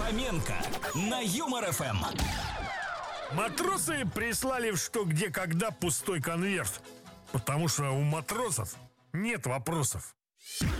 Фоменко на Юмор ФМ. Матросы прислали в «Что, где, когда» пустой конверт, потому что у матросов нет вопросов.